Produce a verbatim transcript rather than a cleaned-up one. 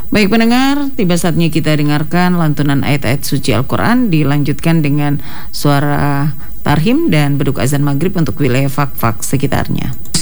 Baik pendengar, tiba saatnya kita dengarkan lantunan ayat-ayat suci Al-Quran, dilanjutkan dengan suara tarhim dan beduk azan maghrib untuk wilayah Fak-Fak sekitarnya.